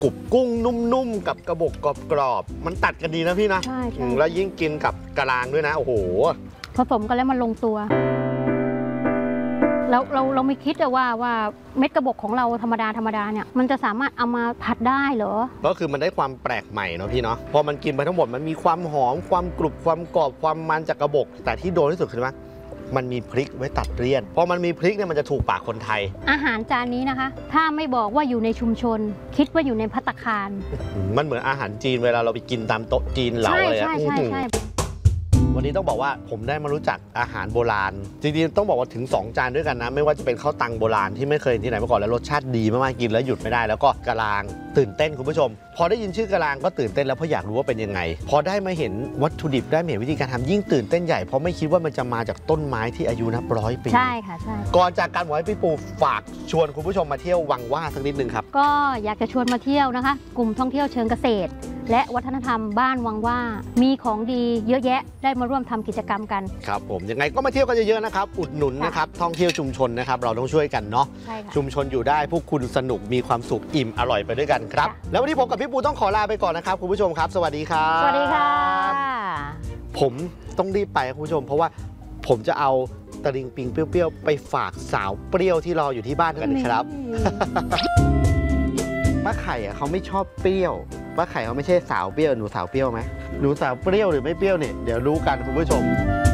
กรุบกุ้งนุ่มๆกับกระบอกกรอบๆมันตัดกันดีนะพี่นะใช่แล้วยิ่งกินกับกะลางด้วยนะโอ้โหผสมกันแล้วมันลงตัวเราไม่คิดว่าเม็ดกระบอกของเราธรรมดาเนี่ยมันจะสามารถเอามาผัดได้เหรอก็คือมันได้ความแปลกใหม่เนาะพี่เนาะพอมันกินไปทั้งหมดมันมีความหอมความกรุบความกรอบความมันจากกระบอกแต่ที่โดนที่สุดคือว่ามันมีพริกไว้ตัดเลี่ยนพอมันมีพริกเนี่ยมันจะถูกปากคนไทยอาหารจานนี้นะคะถ้าไม่บอกว่าอยู่ในชุมชนคิดว่าอยู่ในภัตตาคารมันเหมือนอาหารจีนเวลาเราไปกินตามโต๊ะจีนเหลาอะไรใช่วันนี้ต้องบอกว่าผมได้มารู้จักอาหารโบราณจริงๆต้องบอกว่าถึง2จานด้วยกันนะไม่ว่าจะเป็นข้าวตังโบราณที่ไม่เคยที่ไหนมาก่อนแล้วรสชาติดีมากๆกินแล้วหยุดไม่ได้แล้วก็กะลางตื่นเต้นคุณผู้ชมพอได้ยินชื่อกะลางก็ตื่นเต้นแล้วเพราะอยากรู้ว่าเป็นยังไงพอได้มาเห็นวัตถุดิบได้มาเห็นวิธีการทำยิ่งตื่นเต้นใหญ่เพราะไม่คิดว่ามันจะมาจากต้นไม้ที่อายุนับ100 ปีใช่ค่ะใช่ก่อนจากการบอกให้พี่ปูฝากชวนคุณผู้ชมมาเที่ยววังว่าสักนิดนึงครับก็อยากจะชวนมาเที่ยวนะคะกลุ่มท่องเที่ยวเชิงเกษตรและวัฒนธรรมบ้านวังว่ามีของดีเยอะแยะได้มาร่วมทำกิจกรรมกันครับผมยังไงก็มาเที่ยวกันเยอะๆนะครับอุดหนุนนะครับท่องเที่ยวชุมชนนะครับเราต้องช่วยกันเนาะชุมชนอยู่ได้พวกคุณสนุกมีความสุขอิ่มอร่อยไปด้วยกันครับแล้ววันนี้ผมกับพี่ปูต้องขอลาไปก่อนนะครับคุณผู้ชมครับสวัสดีครับสวัสดีค่ะผมต้องรีบไปคุณผู้ชมเพราะว่าผมจะเอาตะลิงปิงเปรี้ยวๆไปฝากสาวเปรี้ยวที่รออยู่ที่บ้านกันครับป้าไข่เขาไม่ชอบเปรี้ยวป้าไข่เขาไม่ใช่สาวเปรี้ยวหนูสาวเปรี้ยวไหมหนูสาวเปรี้ยวหรือไม่เปรี้ยวเนี่ยเดี๋ยวรู้กันคุณผู้ชม